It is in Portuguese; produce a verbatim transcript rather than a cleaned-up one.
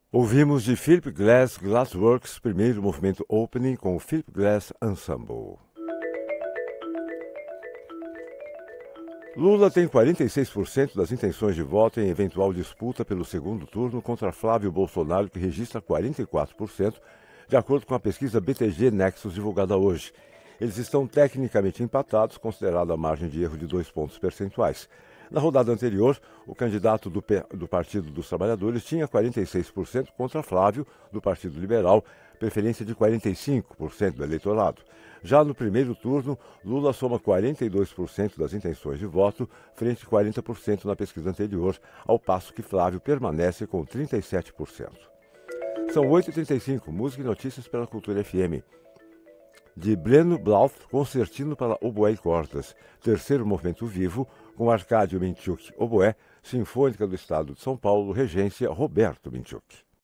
Ouvimos de Philip Glass Glassworks, primeiro movimento opening com o Philip Glass Ensemble. Lula tem quarenta e seis por cento das intenções de voto em eventual disputa pelo segundo turno contra Flávio Bolsonaro, que registra quarenta e quatro por cento, de acordo com a pesquisa B T G Nexus divulgada hoje. Eles estão tecnicamente empatados, considerada a margem de erro de dois pontos percentuais. Na rodada anterior, o candidato do, P... do Partido dos Trabalhadores tinha quarenta e seis por cento contra Flávio, do Partido Liberal, preferência de quarenta e cinco por cento do eleitorado. Já no primeiro turno, Lula soma quarenta e dois por cento das intenções de voto, frente a quarenta por cento na pesquisa anterior, ao passo que Flávio permanece com trinta e sete por cento. São oito e trinta e cinco, música e notícias pela Cultura F M. De Breno Blauf, concertino para oboé e cordas. Terceiro movimento vivo, com Arcádio Minchuk, oboé, Sinfônica do Estado de São Paulo, regência Roberto Minchuk.